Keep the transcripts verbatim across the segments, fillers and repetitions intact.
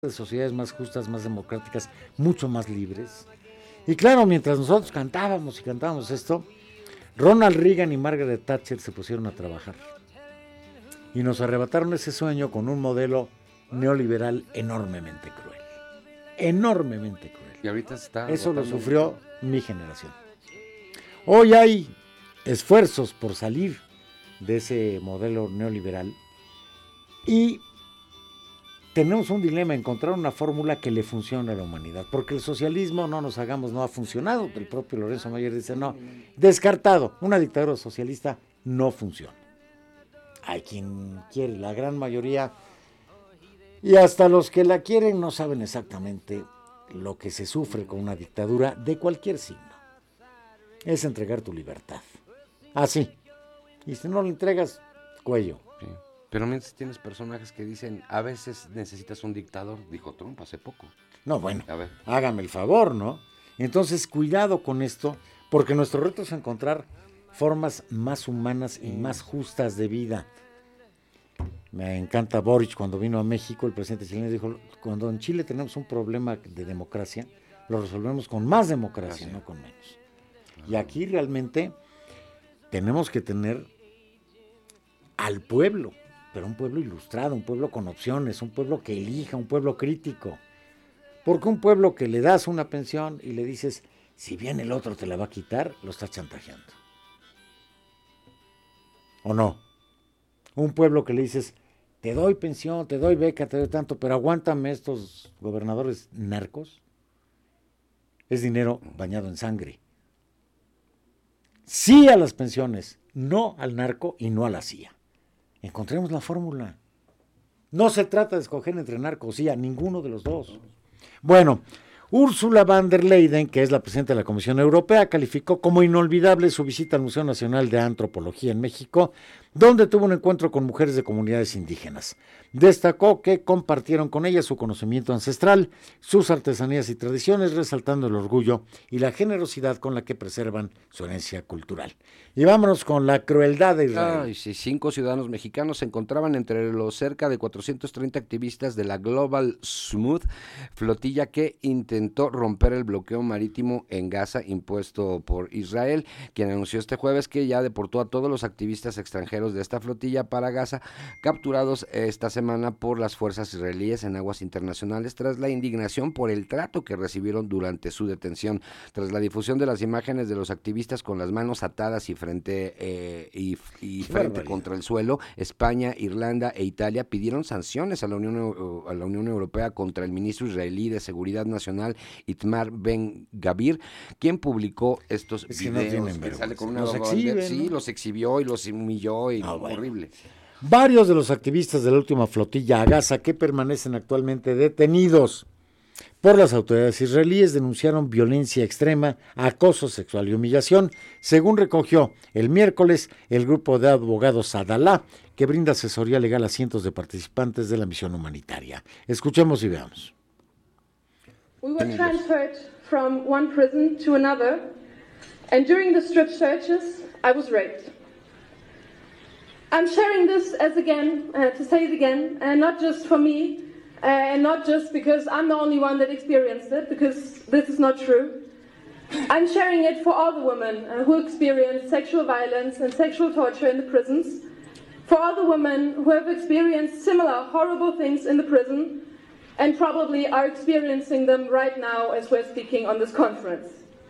de sociedades más justas, más democráticas, mucho más libres. Y claro, mientras nosotros cantábamos y cantábamos esto, Ronald Reagan y Margaret Thatcher se pusieron a trabajar. Y nos arrebataron ese sueño con un modelo neoliberal enormemente cruel. Enormemente cruel. Y ahorita está... Eso lo sufrió mi generación. Hoy hay esfuerzos por salir de ese modelo neoliberal y tenemos un dilema, encontrar una fórmula que le funcione a la humanidad, porque el socialismo, no nos hagamos, no ha funcionado. El propio Lorenzo Mayer dice, no, descartado, una dictadura socialista no funciona. Hay quien quiere, la gran mayoría, y hasta los que la quieren no saben exactamente lo que se sufre con una dictadura de cualquier signo. Es entregar tu libertad, así, y si no la entregas, cuello. Sí. Pero mientras tienes personajes que dicen, a veces necesitas un dictador, dijo Trump hace poco. No, bueno, a ver. Hágame el favor, ¿no? Entonces, cuidado con esto, porque nuestro reto es encontrar formas más humanas y más justas de vida. Me encanta Boric cuando vino a México, el presidente chileno dijo, cuando en Chile tenemos un problema de democracia, lo resolvemos con más democracia, no con menos. Y aquí realmente tenemos que tener al pueblo, pero un pueblo ilustrado, un pueblo con opciones, un pueblo que elija, un pueblo crítico. Porque un pueblo que le das una pensión y le dices, si bien el otro te la va a quitar, lo estás chantajeando. ¿O no? Un pueblo que le dices, te doy pensión, te doy beca, te doy tanto, pero aguántame estos gobernadores narcos. Es dinero bañado en sangre. Sí a las pensiones, no al narco y no a la C I A. Encontremos la fórmula. No se trata de escoger entre narcos y a ninguno de los dos. Bueno, Ursula von der Leyen, que es la presidenta de la Comisión Europea, calificó como inolvidable su visita al Museo Nacional de Antropología en México, donde tuvo un encuentro con mujeres de comunidades indígenas. Destacó que compartieron con ellas su conocimiento ancestral, sus artesanías y tradiciones, resaltando el orgullo y la generosidad con la que preservan su herencia cultural. Y vámonos con la crueldad de Israel. Ay, sí, cinco ciudadanos mexicanos se encontraban entre los cerca de cuatrocientos treinta activistas de la Global Smooth, flotilla que intentó romper el bloqueo marítimo en Gaza impuesto por Israel, quien anunció este jueves que ya deportó a todos los activistas extranjeros de esta flotilla para Gaza, capturados esta semana por las fuerzas israelíes en aguas internacionales tras la indignación por el trato que recibieron durante su detención. Tras la difusión de las imágenes de los activistas con las manos atadas y frente eh, y, y frente contra el suelo, España, Irlanda e Italia pidieron sanciones a la Unión a la Unión Europea contra el ministro israelí de Seguridad Nacional Itamar Ben-Gavir, quien publicó estos es que videos no que sale con una los exhiben, sí, ¿no? los exhibió y los humilló y no, bueno. horrible. Varios de los activistas de la última flotilla a Gaza que permanecen actualmente detenidos por las autoridades israelíes denunciaron violencia extrema, acoso sexual y humillación, según recogió el miércoles el grupo de abogados Adalá, que brinda asesoría legal a cientos de participantes de la misión humanitaria. Escuchemos y veamos. We were transferred from one prison to another, and during the strip searches, I was raped. I'm sharing this as again, uh, to say it again, and not just for me, uh, and not just because I'm the only one that experienced it, because this is not true. I'm sharing it for all the women uh, who experience sexual violence and sexual torture in the prisons, for all the women who have experienced similar horrible things in the prison, and probably are experiencing them right now as we're speaking on this conference.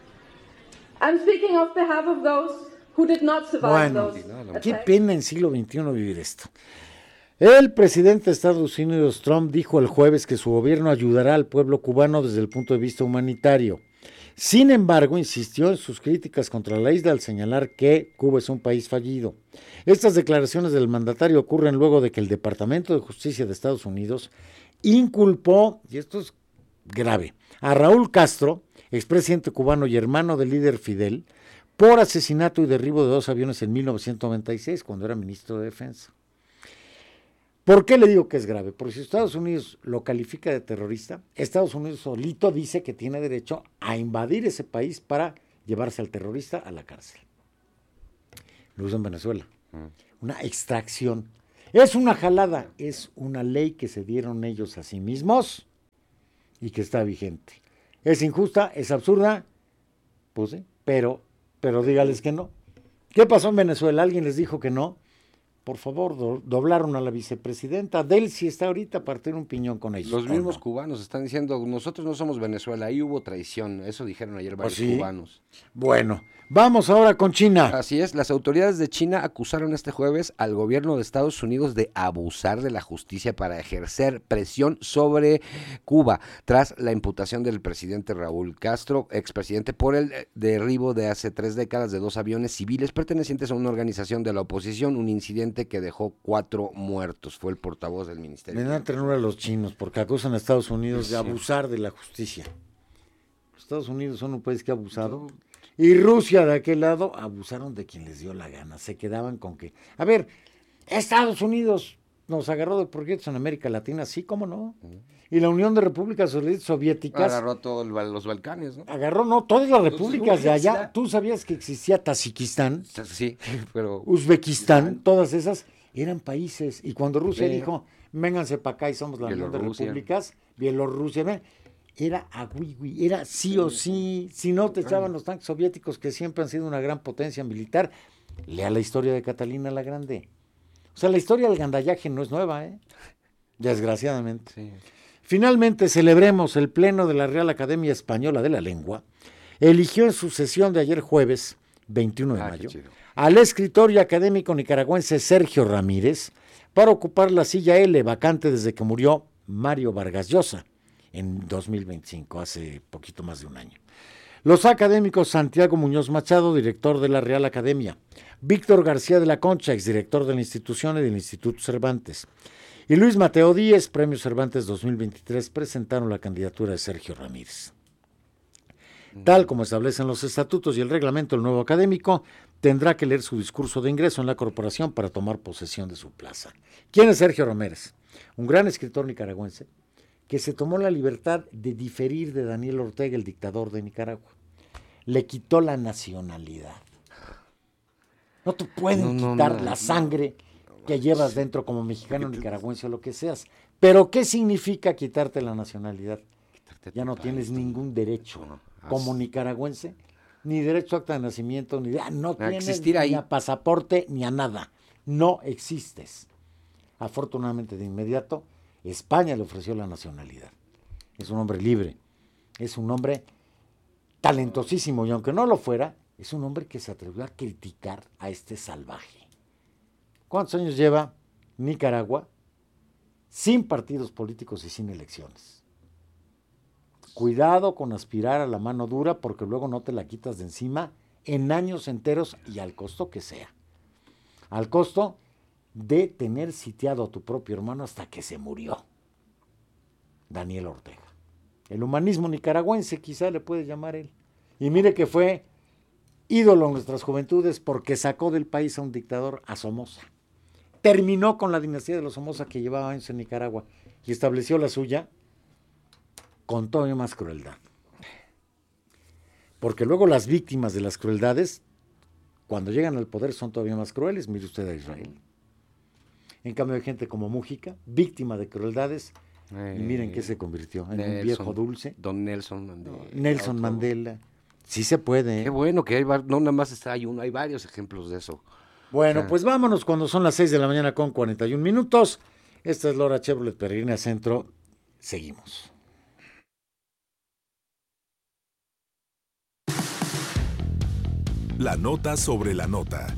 I'm speaking on behalf of those who did not survive bueno, those qué pena en siglo veintiuno vivir esto. El presidente de Estados Unidos, Trump, dijo el jueves que su gobierno ayudará al pueblo cubano desde el punto de vista humanitario. Sin embargo, insistió en sus críticas contra la isla al señalar que Cuba es un país fallido. Estas declaraciones del mandatario ocurren luego de que el Departamento de Justicia de Estados Unidos inculpó, y esto es grave, a Raúl Castro, expresidente cubano y hermano del líder Fidel, por asesinato y derribo de dos aviones en mil novecientos noventa y seis, cuando era ministro de Defensa. ¿Por qué le digo que es grave? Porque si Estados Unidos lo califica de terrorista, Estados Unidos solito dice que tiene derecho a invadir ese país para llevarse al terrorista a la cárcel. Lo usa en Venezuela. Una extracción. Es una jalada, es una ley que se dieron ellos a sí mismos y que está vigente. ¿Es injusta? ¿Es absurda? Pues sí, pero, pero dígales que no. ¿Qué pasó en Venezuela? ¿Alguien les dijo que no? Por favor, do, doblaron a la vicepresidenta. Delcy está ahorita a partir un piñón con ellos. Los mismos no? cubanos están diciendo, nosotros no somos Venezuela, ahí hubo traición. Eso dijeron ayer varios ¿Oh, sí? cubanos. Bueno, vamos ahora con China. Así es, las autoridades de China acusaron este jueves al gobierno de Estados Unidos de abusar de la justicia para ejercer presión sobre Cuba, tras la imputación del presidente Raúl Castro, expresidente, por el derribo de hace tres décadas de dos aviones civiles pertenecientes a una organización de la oposición, un incidente que dejó cuatro muertos. Fue el portavoz del ministerio. Me dan ternura a los chinos porque acusan a Estados Unidos sí. de abusar de la justicia. Los Estados Unidos son un país que ha abusado. Y Rusia, de aquel lado, abusaron de quien les dio la gana. Se quedaban con que... A ver, Estados Unidos nos agarró de proyectos en América Latina, sí, ¿cómo no? Y la Unión de Repúblicas Soviéticas... Agarró todos los Balcanes, ¿no? Agarró, no, todas las repúblicas de allá. ¿Tú sabías que existía Tayikistán? Sí, pero... Uzbekistán, todas esas eran países. Y cuando Rusia pero... dijo, vénganse para acá y somos la Unión de Repúblicas, Bielorrusia, era a huihui, era sí o sí. Si no te echaban los tanques soviéticos, que siempre han sido una gran potencia militar. Lea la historia de Catalina la Grande. O sea, la historia del gandallaje no es nueva, ¿eh? Desgraciadamente. Sí. Finalmente, celebremos el Pleno de la Real Academia Española de la Lengua. Eligió en su sesión de ayer jueves, veintiuno de mayo, al escritor y académico nicaragüense Sergio Ramírez para ocupar la silla L, vacante desde que murió Mario Vargas Llosa en dos mil veinticinco, hace poquito más de un año. Los académicos Santiago Muñoz Machado, director de la Real Academia, Víctor García de la Concha, exdirector de la institución y del Instituto Cervantes, y Luis Mateo Díez, Premio Cervantes dos mil veintitrés, presentaron la candidatura de Sergio Ramírez. Tal como establecen los estatutos y el reglamento, el nuevo académico tendrá que leer su discurso de ingreso en la corporación para tomar posesión de su plaza. ¿Quién es Sergio Ramírez? Un gran escritor nicaragüense que se tomó la libertad de diferir de Daniel Ortega, el dictador de Nicaragua. Le quitó la nacionalidad. No te pueden no, quitar no, no, la sangre no, que llevas dentro como mexicano, nicaragüense o lo que seas. Pero ¿qué significa quitarte la nacionalidad? Ya no tienes ningún derecho como nicaragüense, ni derecho a acta de nacimiento, ni de, no tienes ni a pasaporte, ni a nada. No existes. Afortunadamente, de inmediato, España le ofreció la nacionalidad. Es un hombre libre, es un hombre talentosísimo, y aunque no lo fuera, es un hombre que se atrevió a criticar a este salvaje. ¿Cuántos años lleva Nicaragua sin partidos políticos y sin elecciones? Cuidado con aspirar a la mano dura porque luego no te la quitas de encima en años enteros y al costo que sea. Al costo de tener sitiado a tu propio hermano hasta que se murió. Daniel Ortega. El humanismo nicaragüense quizá le puede llamar él. Y mire que fue ídolo en nuestras juventudes porque sacó del país a un dictador, a Somoza. Terminó con la dinastía de los Somoza que llevaba años en Nicaragua y estableció la suya con todavía más crueldad. Porque luego las víctimas de las crueldades, cuando llegan al poder, son todavía más crueles. Mire usted a Israel. En cambio hay gente como Mújica, víctima de crueldades, eh, y miren qué se convirtió en Nelson, un viejo dulce. Don Nelson Mandela. Nelson otro. Mandela. Sí se puede. ¿eh? Qué bueno que hay, no nada más está hay uno, hay varios ejemplos de eso. Bueno, ah. pues vámonos cuando son las seis de la mañana con cuarenta y un minutos. Esta es Lora Chevrolet Peregrina Centro. Seguimos. La nota sobre la nota.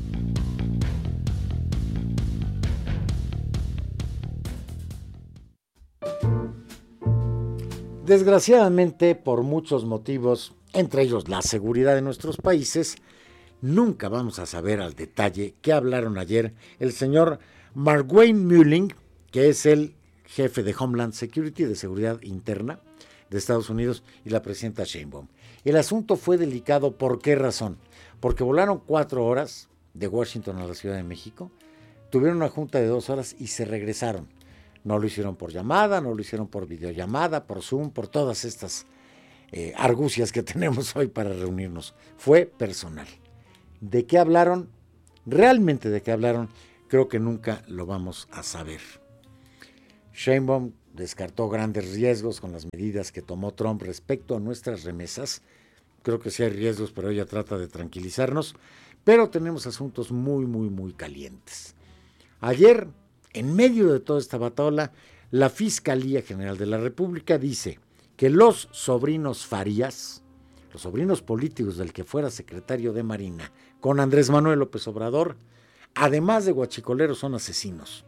Desgraciadamente, por muchos motivos, entre ellos la seguridad de nuestros países, nunca vamos a saber al detalle qué hablaron ayer el señor Markwayne Mullin, que es el jefe de Homeland Security, de seguridad interna de Estados Unidos, y la presidenta Sheinbaum. El asunto fue delicado, ¿por qué razón? Porque volaron cuatro horas de Washington a la Ciudad de México, tuvieron una junta de dos horas y se regresaron. No lo hicieron por llamada, no lo hicieron por videollamada, por Zoom, por todas estas eh, argucias que tenemos hoy para reunirnos. Fue personal. ¿De qué hablaron? Realmente de qué hablaron, creo que nunca lo vamos a saber. Sheinbaum descartó grandes riesgos con las medidas que tomó Trump respecto a nuestras remesas. Creo que sí hay riesgos, pero ella trata de tranquilizarnos. Pero tenemos asuntos muy, muy, muy calientes. Ayer, en medio de toda esta bataola, la Fiscalía General de la República dice que los sobrinos Farías, los sobrinos políticos del que fuera secretario de Marina, con Andrés Manuel López Obrador, además de guachicoleros, son asesinos.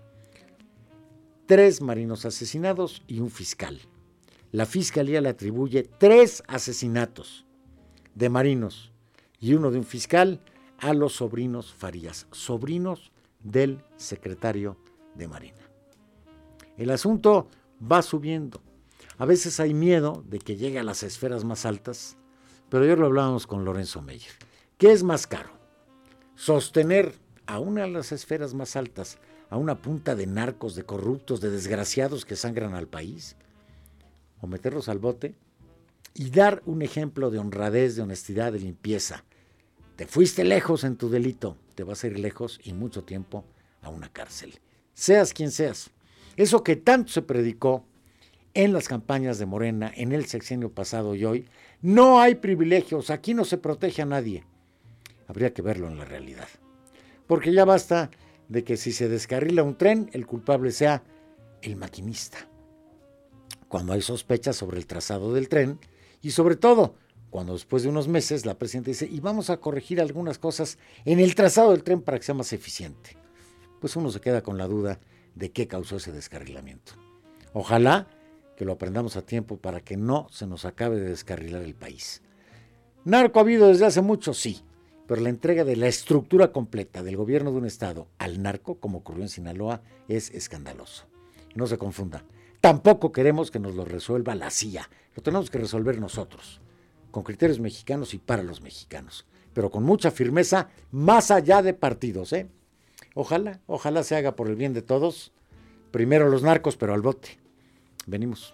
Tres marinos asesinados y un fiscal. La Fiscalía le atribuye tres asesinatos de marinos y uno de un fiscal a los sobrinos Farías, sobrinos del secretario de Marina. El asunto va subiendo. A veces hay miedo de que llegue a las esferas más altas, pero ayer lo hablábamos con Lorenzo Meyer. ¿Qué es más caro? Sostener a una de las esferas más altas, a una punta de narcos, de corruptos, de desgraciados que sangran al país, o meterlos al bote y dar un ejemplo de honradez, de honestidad, de limpieza. Te fuiste lejos en tu delito, te vas a ir lejos y mucho tiempo a una cárcel. Seas quien seas. Eso que tanto se predicó en las campañas de Morena, en el sexenio pasado y hoy, no hay privilegios, aquí no se protege a nadie. Habría que verlo en la realidad. Porque ya basta de que si se descarrila un tren, el culpable sea el maquinista. Cuando hay sospechas sobre el trazado del tren y sobre todo cuando después de unos meses la presidenta dice y vamos a corregir algunas cosas en el trazado del tren para que sea más eficiente. Pues uno se queda con la duda de qué causó ese descarrilamiento. Ojalá que lo aprendamos a tiempo para que no se nos acabe de descarrilar el país. Narco ha habido desde hace mucho, sí, pero la entrega de la estructura completa del gobierno de un estado al narco, como ocurrió en Sinaloa, es escandaloso. Y no se confunda, tampoco queremos que nos lo resuelva la C I A, lo tenemos que resolver nosotros, con criterios mexicanos y para los mexicanos, pero con mucha firmeza, más allá de partidos, ¿eh? Ojalá, ojalá se haga por el bien de todos, primero los narcos, pero al bote. Venimos.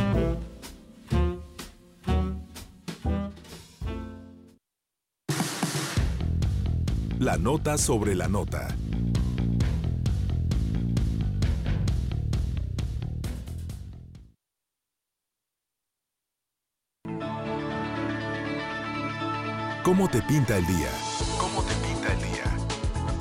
La nota sobre la nota. ¿Cómo te pinta el día? ¿Cómo te